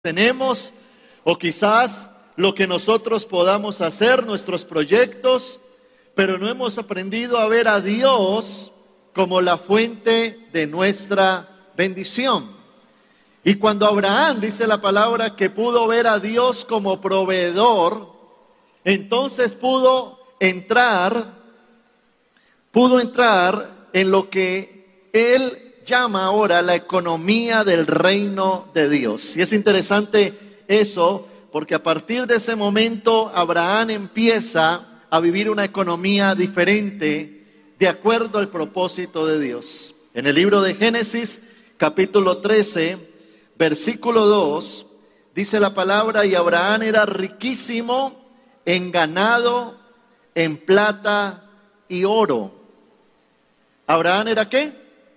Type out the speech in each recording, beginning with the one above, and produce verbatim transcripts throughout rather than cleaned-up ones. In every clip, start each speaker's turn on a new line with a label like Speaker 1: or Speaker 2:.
Speaker 1: tenemos, o quizás lo que nosotros podamos hacer, nuestros proyectos, pero no hemos aprendido a ver a Dios como la fuente de nuestra bendición. Y cuando Abraham, dice la palabra, que pudo ver a Dios como proveedor, entonces pudo entrar, pudo entrar en lo que él llama ahora la economía del reino de Dios. Y es interesante eso, porque a partir de ese momento Abraham empieza a vivir una economía diferente de acuerdo al propósito de Dios. En el libro de Génesis, capítulo trece, versículo dos, dice la palabra: y Abraham era riquísimo en ganado, en plata y oro. ¿Abraham era qué?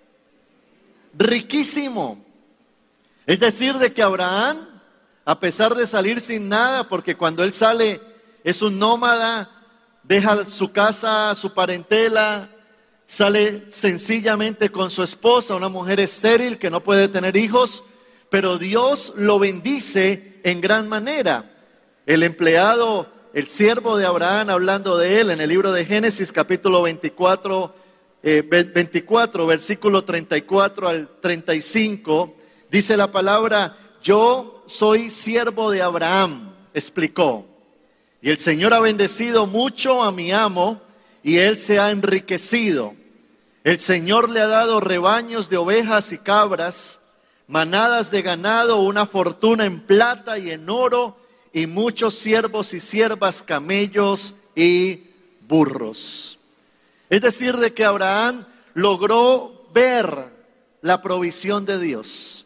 Speaker 1: Riquísimo. Es decir, de que Abraham, a pesar de salir sin nada, porque cuando él sale es un nómada, deja su casa, su parentela, sale sencillamente con su esposa, una mujer estéril que no puede tener hijos, pero Dios lo bendice en gran manera. El empleado, el siervo de Abraham, hablando de él en el libro de Génesis capítulo veinticuatro, eh, veinticuatro, versículo treinta y cuatro al treinta y cinco, dice la palabra: yo soy siervo de Abraham, explicó, y el Señor ha bendecido mucho a mi amo y él se ha enriquecido. El Señor le ha dado rebaños de ovejas y cabras, manadas de ganado, una fortuna en plata y en oro, y muchos siervos y siervas, camellos y burros. Es decir, de que Abraham logró ver la provisión de Dios.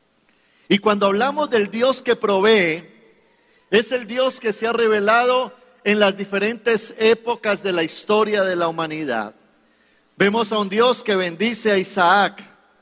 Speaker 1: Y cuando hablamos del Dios que provee, es el Dios que se ha revelado en las diferentes épocas de la historia de la humanidad. Vemos a un Dios que bendice a Isaac.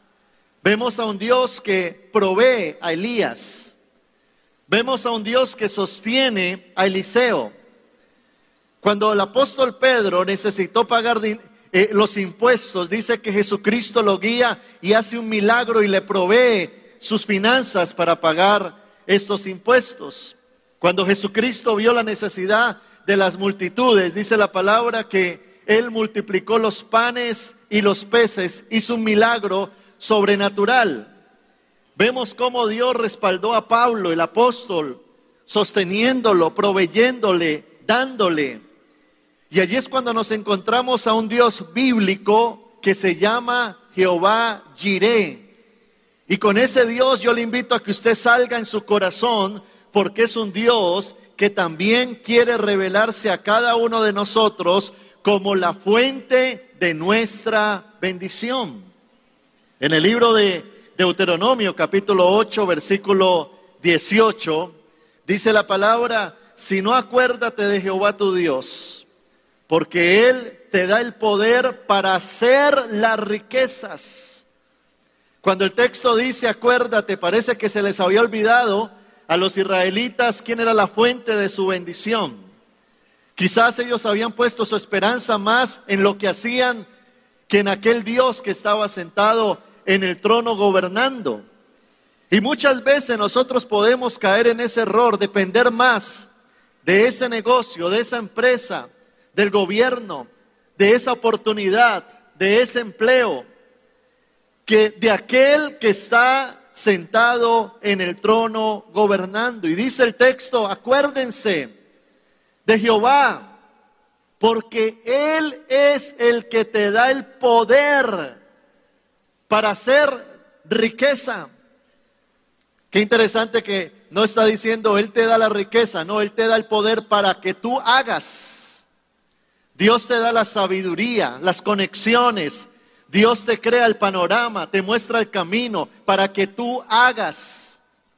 Speaker 1: Vemos a un Dios que provee a Elías. Vemos a un Dios que sostiene a Eliseo. Cuando el apóstol Pedro necesitó pagar eh, los impuestos, dice que Jesucristo lo guía y hace un milagro y le provee sus finanzas para pagar estos impuestos. Cuando Jesucristo vio la necesidad de las multitudes, dice la palabra que Él multiplicó los panes y los peces, hizo un milagro sobrenatural. Vemos cómo Dios respaldó a Pablo, el apóstol, sosteniéndolo, proveyéndole, dándole. Y allí es cuando nos encontramos a un Dios bíblico que se llama Jehová Jireh. Y con ese Dios yo le invito a que usted salga en su corazón, porque es un Dios que también quiere revelarse a cada uno de nosotros como la fuente de nuestra bendición. En el libro de Deuteronomio, capítulo ocho, versículo dieciocho, dice la palabra: si no, acuérdate de Jehová tu Dios, porque Él te da el poder para hacer las riquezas. Cuando el texto dice acuérdate, parece que se les había olvidado a los israelitas quién era la fuente de su bendición. Quizás ellos habían puesto su esperanza más en lo que hacían que en aquel Dios que estaba sentado en el trono gobernando. Y muchas veces nosotros podemos caer en ese error, depender más de ese negocio, de esa empresa, del gobierno, de esa oportunidad, de ese empleo, que de aquel que está sentado en el trono gobernando. Y dice el texto: acuérdense de Jehová, porque Él es el que te da el poder para hacer riqueza. Qué interesante que no está diciendo Él te da la riqueza, no, Él te da el poder para que tú hagas. Dios te da la sabiduría, las conexiones. Dios te crea el panorama, te muestra el camino para que tú hagas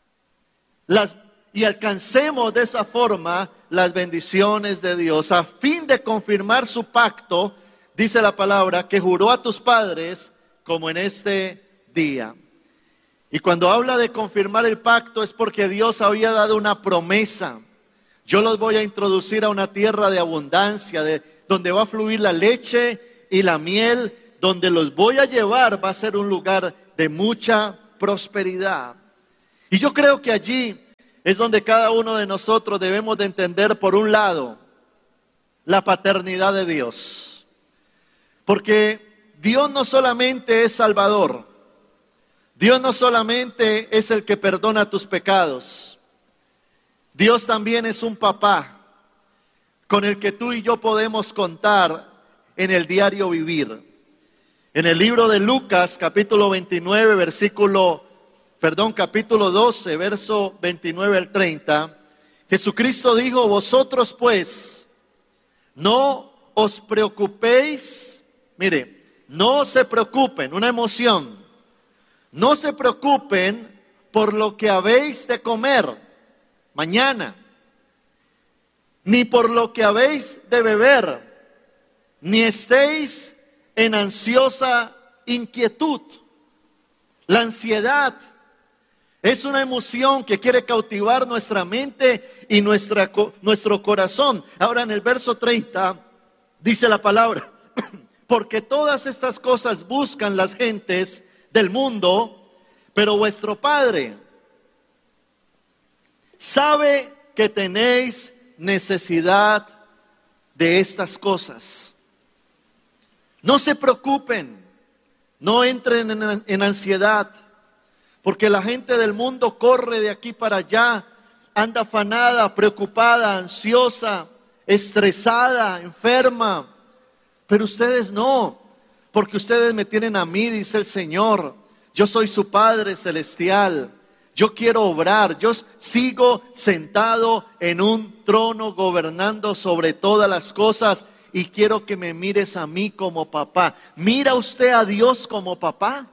Speaker 1: las, y alcancemos de esa forma las bendiciones de Dios, a fin de confirmar su pacto, dice la palabra, que juró a tus padres como en este día. Y cuando habla de confirmar el pacto es porque Dios había dado una promesa. Yo los voy a introducir a una tierra de abundancia, de, donde va a fluir la leche y la miel. Donde los voy a llevar va a ser un lugar de mucha prosperidad. Y yo creo que allí es donde cada uno de nosotros debemos de entender, por un lado, la paternidad de Dios. Porque Dios no solamente es Salvador, Dios no solamente es el que perdona tus pecados, Dios también es un papá con el que tú y yo podemos contar en el diario vivir. En el libro de Lucas, capítulo veintinueve, versículo, perdón, capítulo doce, verso veintinueve al treinta, Jesucristo dijo: vosotros pues, no os preocupéis, mire, no se preocupen, una emoción, no se preocupen por lo que habéis de comer mañana, ni por lo que habéis de beber, ni estéis en ansiosa inquietud. La ansiedad es una emoción que quiere cautivar nuestra mente y nuestra, nuestro corazón. Ahora en el verso treinta dice la palabra: porque todas estas cosas buscan las gentes del mundo, pero vuestro Padre sabe que tenéis necesidad de estas cosas. No se preocupen, no entren en, en ansiedad, porque la gente del mundo corre de aquí para allá, anda afanada, preocupada, ansiosa, estresada, enferma. Pero ustedes no, porque ustedes me tienen a mí, dice el Señor. Yo soy su Padre celestial. Yo quiero obrar, yo sigo sentado en un trono gobernando sobre todas las cosas. Y quiero que me mires a mí como papá. ¿Mira usted a Dios como papá?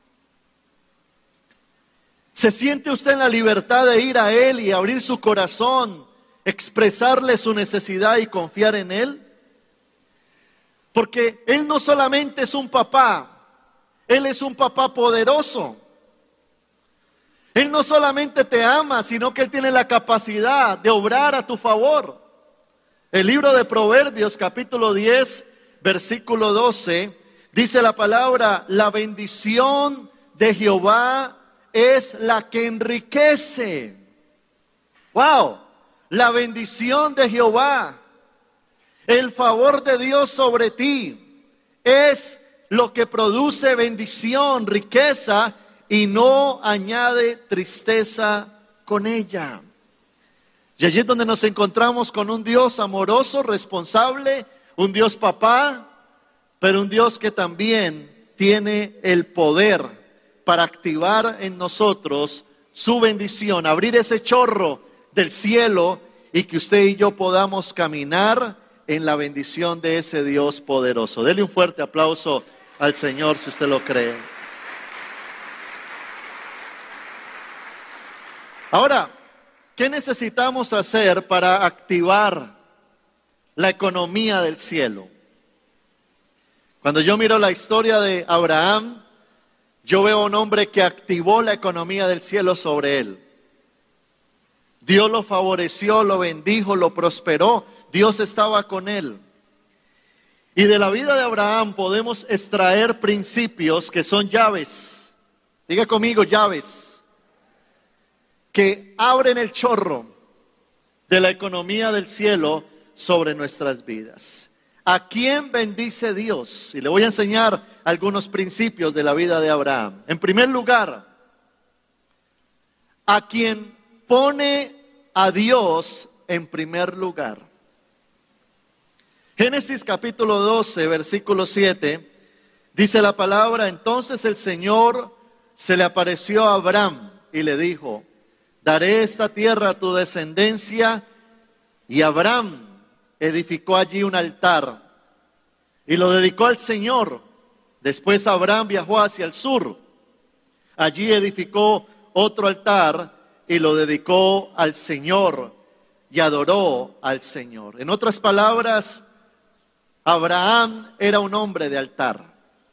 Speaker 1: ¿Se siente usted en la libertad de ir a Él y abrir su corazón, expresarle su necesidad y confiar en Él? Porque Él no solamente es un papá, Él es un papá poderoso. Él no solamente te ama, sino que Él tiene la capacidad de obrar a tu favor. El libro de Proverbios, capítulo diez, versículo doce, dice la palabra: la bendición de Jehová es la que enriquece. ¡Wow! La bendición de Jehová, el favor de Dios sobre ti, es lo que produce bendición, riqueza, y no añade tristeza con ella. Y allí es donde nos encontramos con un Dios amoroso, responsable, un Dios papá, pero un Dios que también tiene el poder para activar en nosotros su bendición, abrir ese chorro del cielo y que usted y yo podamos caminar en la bendición de ese Dios poderoso. Dele un fuerte aplauso al Señor si usted lo cree. Ahora, ¿qué necesitamos hacer para activar la economía del cielo? Cuando yo miro la historia de Abraham, yo veo a un hombre que activó la economía del cielo sobre él. Dios lo favoreció, lo bendijo, lo prosperó. Dios estaba con él. Y de la vida de Abraham podemos extraer principios que son llaves. Diga conmigo, llaves. Que abren el chorro de la economía del cielo sobre nuestras vidas. ¿A quién bendice Dios? Y le voy a enseñar algunos principios de la vida de Abraham. En primer lugar, a quien pone a Dios en primer lugar. Génesis capítulo doce, versículo siete, dice la palabra: entonces el Señor se le apareció a Abraham y le dijo: daré esta tierra a tu descendencia. Y Abraham edificó allí un altar y lo dedicó al Señor. Después Abraham viajó hacia el sur. Allí edificó otro altar y lo dedicó al Señor y adoró al Señor. En otras palabras, Abraham era un hombre de altar.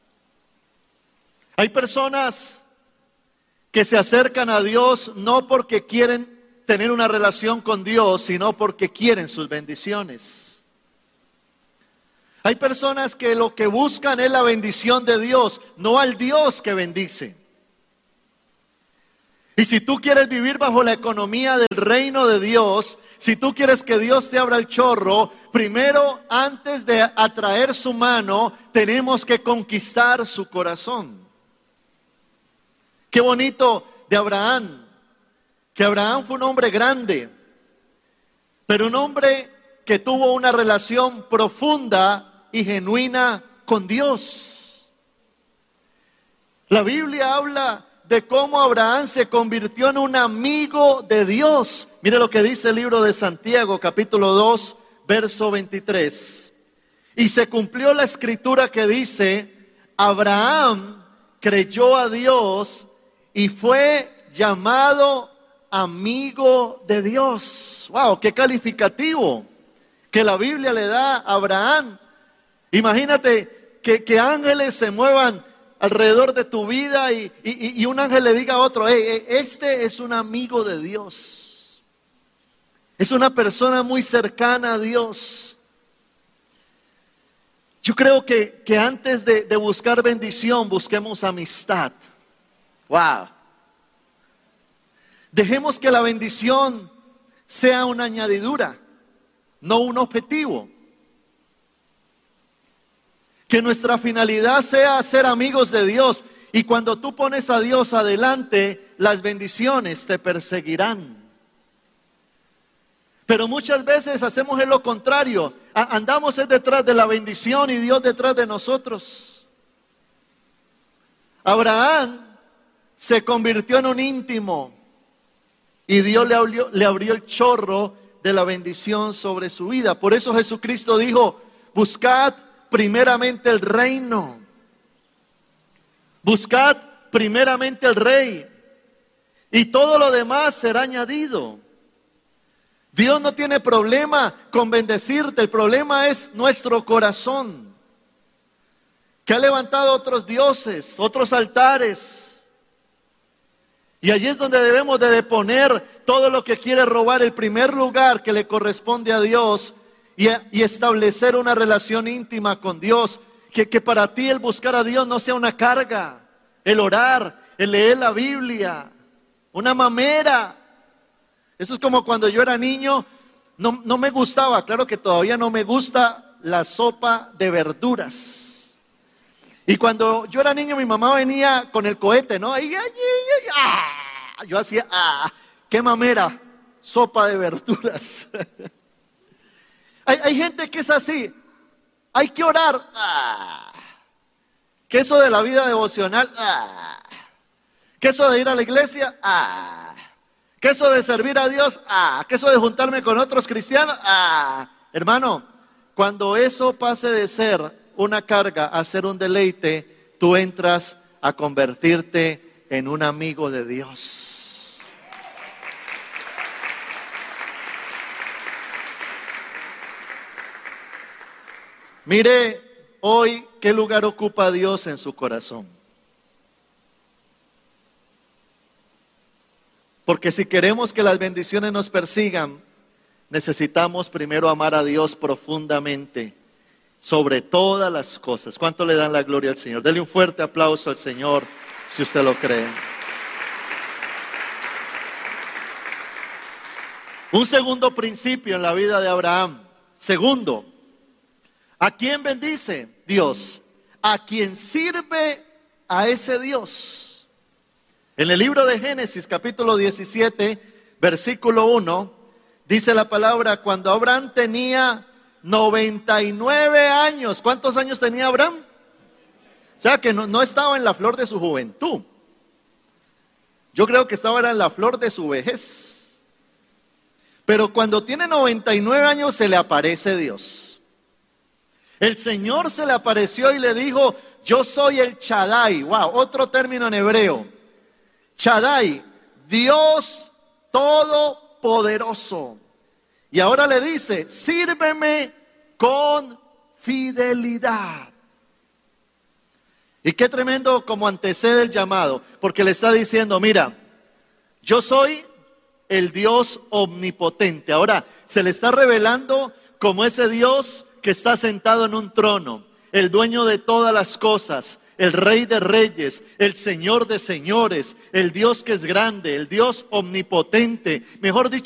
Speaker 1: Hay personas que se acercan a Dios no porque quieren tener una relación con Dios, sino porque quieren sus bendiciones. Hay personas que lo que buscan es la bendición de Dios, no al Dios que bendice. Y si tú quieres vivir bajo la economía del reino de Dios, si tú quieres que Dios te abra el chorro, primero, antes de atraer su mano, tenemos que conquistar su corazón. Qué bonito de Abraham, que Abraham fue un hombre grande, pero un hombre que tuvo una relación profunda y genuina con Dios. La Biblia habla de cómo Abraham se convirtió en un amigo de Dios. Mire lo que dice el libro de Santiago, capítulo dos, verso veintitrés. Y se cumplió la escritura que dice, Abraham creyó a Dios y fue llamado amigo de Dios. ¡Wow! ¡Qué calificativo que la Biblia le da a Abraham! Imagínate que, que ángeles se muevan alrededor de tu vida y, y, y un ángel le diga a otro, hey, hey, este es un amigo de Dios. Es una persona muy cercana a Dios. Yo creo que, que antes de, de buscar bendición, busquemos amistad. Wow. Dejemos que la bendición sea una añadidura, no un objetivo. Que nuestra finalidad sea ser amigos de Dios. Y cuando tú pones a Dios adelante, las bendiciones te perseguirán. Pero muchas veces hacemos lo contrario. Andamos detrás de la bendición y Dios detrás de nosotros. Abraham se convirtió en un íntimo y Dios le abrió, le abrió el chorro de la bendición sobre su vida. Por eso Jesucristo dijo, buscad primeramente el reino. Buscad primeramente el rey y todo lo demás será añadido. Dios no tiene problema con bendecirte, el problema es nuestro corazón, que ha levantado otros dioses, otros altares. Y allí es donde debemos de deponer todo lo que quiere robar el primer lugar que le corresponde a Dios y, y establecer una relación íntima con Dios. Que, que para ti el buscar a Dios no sea una carga, el orar, el leer la Biblia, una mamera. Eso es como cuando yo era niño, no, no me gustaba, claro que todavía no me gusta la sopa de verduras. Y cuando yo era niño mi mamá venía con el cohete, ¿no? Y, y, y, y, ah, yo hacía, ah, qué mamera, sopa de verduras. hay, hay gente que es así, hay que orar, ah, que eso de la vida devocional, ah, que eso de ir a la iglesia, ah, que eso de servir a Dios, ah, que eso de juntarme con otros cristianos, ah. Hermano, cuando eso pase de ser una carga a ser un deleite, tú entras a convertirte en un amigo de Dios. Mire hoy qué lugar ocupa Dios en su corazón. Porque si queremos que las bendiciones nos persigan, necesitamos primero amar a Dios profundamente, sobre todas las cosas. ¿Cuánto le dan la gloria al Señor? Dele un fuerte aplauso al Señor, si usted lo cree. Un segundo principio en la vida de Abraham. Segundo, ¿a quién bendice Dios? A quien sirve a ese Dios. En el libro de Génesis, capítulo diecisiete, versículo uno, dice la palabra, cuando Abraham tenía noventa y nueve años. ¿Cuántos años tenía Abraham? O sea que no, no estaba en la flor de su juventud. Yo creo que estaba era en la flor de su vejez. Pero cuando tiene noventa y nueve años se le aparece Dios. El Señor se le apareció y le dijo, yo soy el Shaddai. Wow, otro término en hebreo. Shaddai, Dios Todopoderoso. Y ahora le dice, sírveme con fidelidad. Y qué tremendo como antecede el llamado, porque le está diciendo, mira, yo soy el Dios omnipotente. Ahora se le está revelando como ese Dios que está sentado en un trono, el dueño de todas las cosas, el Rey de Reyes, el Señor de Señores, el Dios que es grande, el Dios omnipotente, mejor dicho,